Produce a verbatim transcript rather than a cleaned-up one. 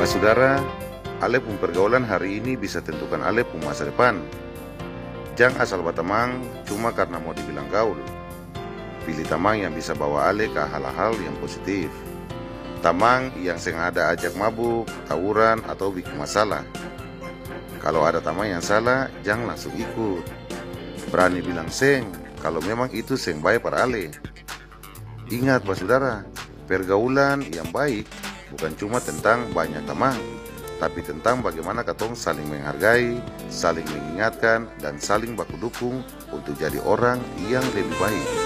Pak Saudara, ale pun pergaulan hari ini bisa tentukan ale pun masa depan. Jangan asal berteman cuma karena mau dibilang gaul. Pilih teman yang bisa bawa ale ke hal-hal yang positif. Teman yang sengaja ajak mabuk, tawuran, atau bikin masalah. Kalau ada teman yang salah, jangan langsung ikut. Berani bilang seng, kalau memang itu seng baik para ale. Ingat Pak Saudara, pergaulan yang baik bukan cuma tentang banyak teman, tapi tentang bagaimana katong saling menghargai, saling mengingatkan, dan saling baku dukung untuk jadi orang yang lebih baik.